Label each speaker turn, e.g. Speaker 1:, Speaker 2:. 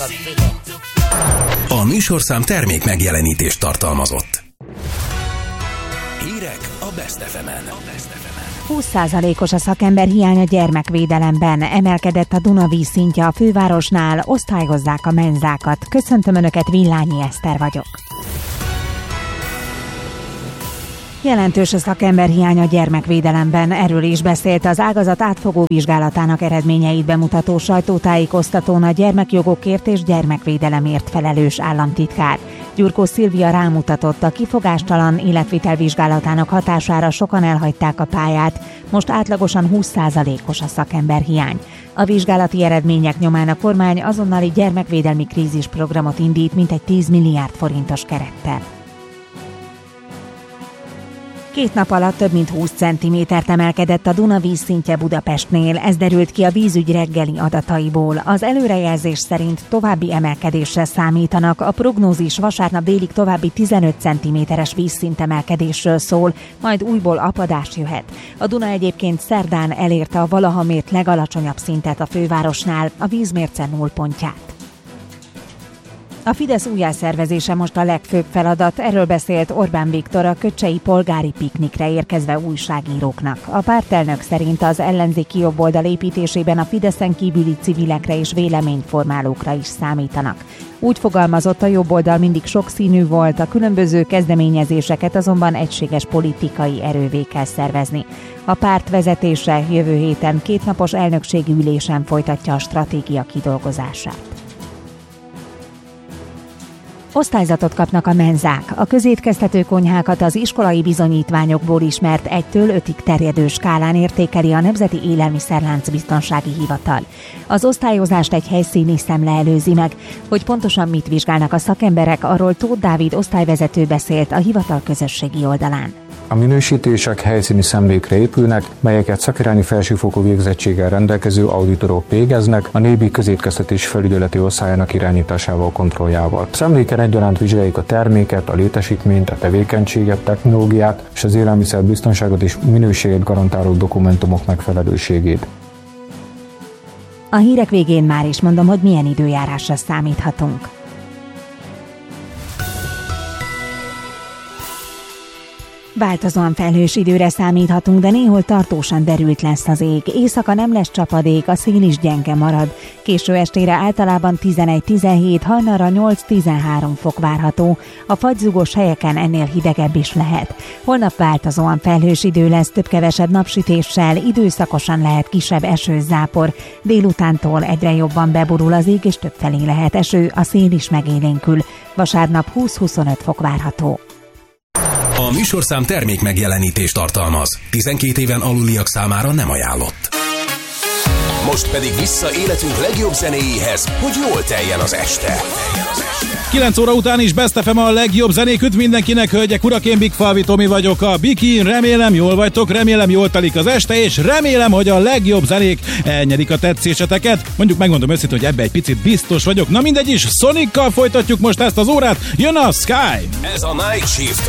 Speaker 1: A műsorszám termék megjelenítést tartalmazott. Hírek a Best FM-en.
Speaker 2: 20%-os a szakemberhiány a gyermekvédelemben. Emelkedett a Duna vízszintje a fővárosnál, osztályozzák a menzákat. Köszöntöm Önöket, Villányi Eszter vagyok. Jelentős a szakemberhiány a gyermekvédelemben, erről is beszélt az ágazat átfogó vizsgálatának eredményeit bemutató sajtótájékoztatón a gyermekjogokért és gyermekvédelemért felelős államtitkár. Gyurkó Szilvia rámutatott, a kifogástalan életvitel vizsgálatának hatására sokan elhagyták a pályát, most átlagosan 20%-os a szakemberhiány. A vizsgálati eredmények nyomán a kormány azonnali gyermekvédelmi krízisprogramot indít mintegy 10 milliárd forintos kerettel. 2 nap alatt több mint 20 centimétert emelkedett a Duna vízszintje Budapestnél, ez derült ki a vízügy reggeli adataiból. Az előrejelzés szerint további emelkedésre számítanak, a prognózis vasárnap délig további 15 centiméteres vízszintemelkedésről szól, majd újból apadás jöhet. A Duna egyébként szerdán elérte a valaha mért legalacsonyabb szintet a fővárosnál, a vízmérce nullpontját. A Fidesz újjászervezése most a legfőbb feladat, erről beszélt Orbán Viktor a köcsei polgári piknikre érkezve újságíróknak. A pártelnök szerint az ellenzéki jobboldal építésében a Fideszen kívüli civilekre és véleményformálókra is számítanak. Úgy fogalmazott, a jobboldal mindig sokszínű volt, a különböző kezdeményezéseket azonban egységes politikai erővé kell szervezni. A párt vezetése jövő héten 2 napos elnökségi ülésen folytatja a stratégia kidolgozását. Osztályzatot kapnak a menzák. A közétkeztető konyhákat az iskolai bizonyítványokból ismert 1-től 5-ig terjedő skálán értékeli a Nemzeti Élelmiszerlánc Biztonsági Hivatal. Az osztályozást egy helyszíni szemle előzi meg. Hogy pontosan mit vizsgálnak a szakemberek, arról Tóth Dávid osztályvezető beszélt a hivatal közösségi oldalán.
Speaker 3: A minősítések helyszíni szemlékre épülnek, melyeket szakirányi felsőfokú végzettséggel rendelkező auditorok végeznek a Nébi közétkeztetés felügyeleti osztályának irányításával, kontrolljával. A szemléken egyaránt vizsgáljuk a terméket, a létesítményt, a tevékenységet, technológiát és az élelmiszerbiztonságot és minőséget garantáló dokumentumok megfelelőségét.
Speaker 2: A hírek végén már is mondom, hogy milyen időjárásra számíthatunk. Változóan felhős időre számíthatunk, de néhol tartósan derült lesz az ég. Éjszaka nem lesz csapadék, a szél is gyenge marad. Késő estére általában 11-17, hajnalra 8-13 fok várható. A fagyzugos helyeken ennél hidegebb is lehet. Holnap változóan felhős idő lesz, több-kevesebb napsütéssel, időszakosan lehet kisebb esőzápor. Délutántól egyre jobban beborul az ég, és többfelé lehet eső, a szél is megélénkül. Vasárnap 20-25 fok várható.
Speaker 1: A műsorszám termék megjelenítést tartalmaz. 12 éven aluliak számára nem ajánlott. Most pedig vissza életünk legjobb zenéjéhez, hogy jól teljen az este.
Speaker 4: 9 óra után is Best FM a legjobb zenék, üdv mindenkinek, hölgyek, urak, én Big Falvi Tomi vagyok, a Bikin, remélem jól vagytok, remélem jól telik az este, és remélem, hogy a legjobb zenék elnyerik a tetszéseteket. Mondjuk megmondom őszintén, hogy ebbe egy picit biztos vagyok. Na mindegy is, Sonic-kal folytatjuk most ezt az órát, jön a Sky!
Speaker 1: Ez a Night Shift